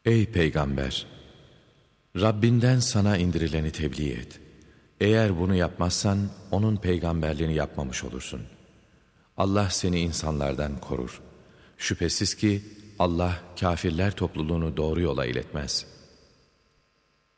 Ey Peygamber! Rabbinden sana indirileni tebliğ et. Eğer bunu yapmazsan onun peygamberliğini yapmamış olursun. Allah seni insanlardan korur. Şüphesiz ki Allah kâfirler topluluğunu doğru yola iletmez.''